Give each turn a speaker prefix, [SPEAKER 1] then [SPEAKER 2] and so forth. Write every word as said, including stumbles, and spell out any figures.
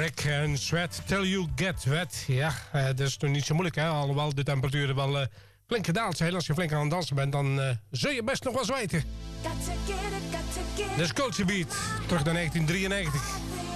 [SPEAKER 1] Rick en Sweat, Till You Get Wet. Ja, uh, dat is toch niet zo moeilijk, hè? Alhoewel de temperaturen wel uh, flink gedaald zijn. Als je flink aan het dansen bent, dan uh, zul je best nog wel zweten. Dit is Culture Beat, terug naar negentien drieënnegentig.